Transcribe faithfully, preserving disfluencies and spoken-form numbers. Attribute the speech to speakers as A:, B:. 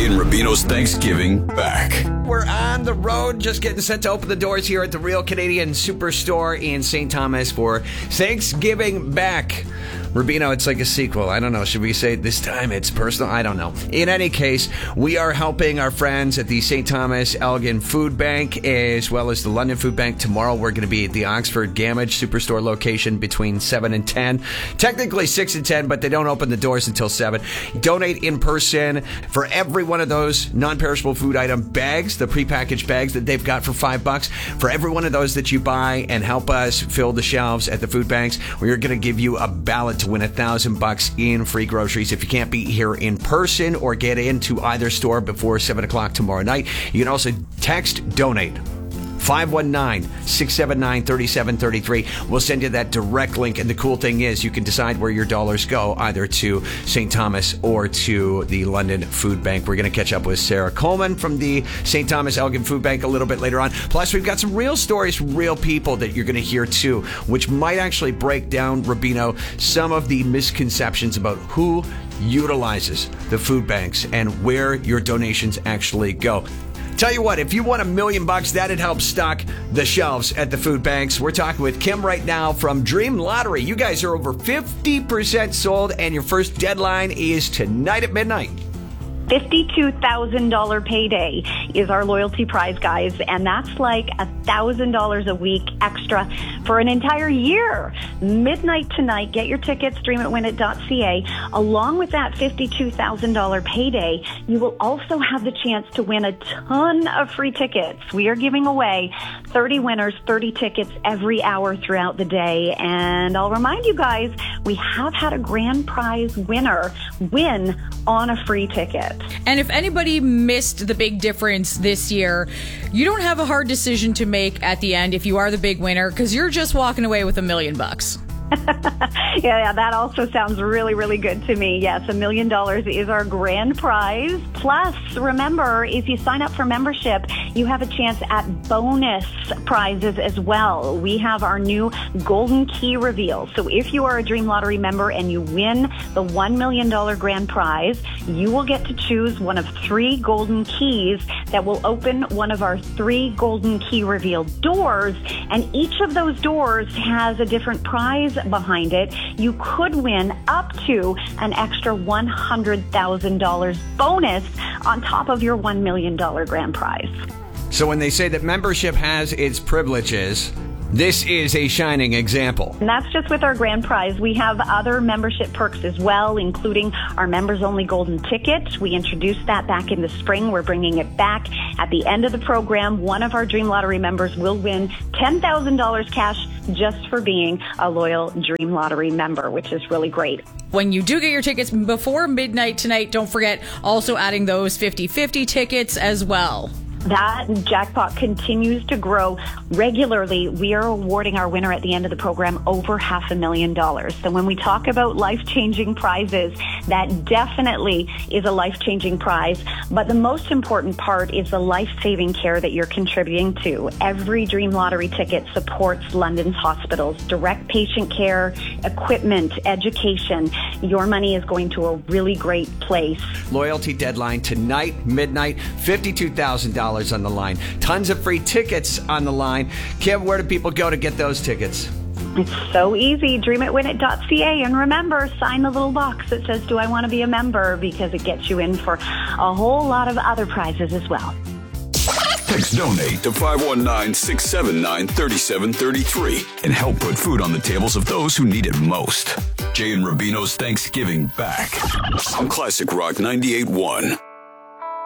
A: Jay and Rubino's Thanksgiving back.
B: We're on the road, just getting set to open the doors here at the Real Canadian Superstore in Saint Thomas for Thanksgiving back. Rubino, it's like a sequel. I don't know. Should we say this time it's personal? I don't know. In any case, we are helping our friends at the Saint Thomas Elgin Food Bank as well as the London Food Bank. Tomorrow we're going to be at the Oxford Gamage Superstore location between seven and ten. Technically six and ten, but they don't open the doors until seven. Donate in person for every one of those non-perishable food item bags, the prepackaged bags that they've got for five bucks. For every one of those that you buy and help us fill the shelves at the food banks, we're going to give you a ballot to win a thousand bucks in free groceries. If you can't be here in person or get into either store before seven o'clock tomorrow night, you can also text donate five one nine, six seven nine, three seven three three. We'll send you that direct link. And the cool thing is you can decide where your dollars go, either to Saint Thomas or to the London Food Bank. We're going to catch up with Sarah Coleman from the Saint Thomas Elgin Food Bank a little bit later on. Plus, we've got some real stories from real people that you're going to hear too, which might actually break down, Rubino, some of the misconceptions about who utilizes the food banks and where your donations actually go. Tell you what, if you want a million bucks, that'd help stock the shelves at the food banks. We're talking with Kim right now from Dream Lottery. You guys are over fifty percent sold, and your first deadline is tonight at midnight.
C: fifty-two thousand dollars payday is our loyalty prize, guys, and that's like one thousand dollars a week extra for an entire year. Midnight tonight. Get your tickets, dream it win it dot c a. Along with that fifty-two thousand dollars payday, you will also have the chance to win a ton of free tickets. We are giving away thirty winners, thirty tickets every hour throughout the day, and I'll remind you guys, we have had a grand prize winner win on a free ticket.
D: And if anybody missed the big difference this year, you don't have a hard decision to make at the end if you are the big winner, because you're just walking away with a million bucks.
C: yeah, yeah, that also sounds really, really good to me. Yes, a million dollars is our grand prize. Plus, remember, if you sign up for membership, you have a chance at bonus prizes as well. We have our new Golden Key reveal. So if you are a Dream Lottery member and you win the one million dollars grand prize, you will get to choose one of three golden keys that will open one of our three Golden Key reveal doors. And each of those doors has a different prize behind it. You could win up to an extra one hundred thousand dollars bonus on top of your one million dollars grand prize.
B: So when they say that membership has its privileges, this is a shining example.
C: And that's just with our grand prize. We have other membership perks as well, including our members-only golden ticket. We introduced that back in the spring. We're bringing it back. At the end of the program, one of our Dream Lottery members will win ten thousand dollars cash just for being a loyal Dream Lottery member, which is really great.
D: When you do get your tickets before midnight tonight, don't forget also adding those fifty-fifty tickets as well.
C: That jackpot continues to grow regularly. We are awarding our winner at the end of the program over half a million dollars. So when we talk about life-changing prizes, that definitely is a life-changing prize. But the most important part is the life-saving care that you're contributing to. Every Dream Lottery ticket supports London's hospitals, direct patient care, equipment, education. Your money is going to a really great place.
B: Loyalty deadline tonight, midnight, fifty-two thousand dollars on the line. Tons of free tickets on the line. Kim, where do people go to get those tickets?
C: It's so easy. dream it win it dot c a. And remember, sign the little box that says, do I want to be a member? Because it gets you in for a whole lot of other prizes as well.
A: Text donate to five one nine, six seven nine, three seven three three and help put food on the tables of those who need it most. Jay and Rubino's Thanksgiving back on Classic Rock ninety-eight point one.